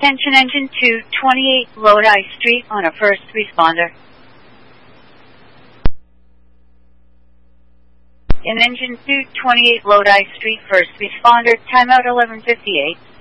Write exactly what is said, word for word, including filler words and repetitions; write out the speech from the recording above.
Attention Engine two twenty-eight Lodi Street on a first responder. In Engine two twenty-eight Lodi Street, first responder, timeout eleven fifty-eight.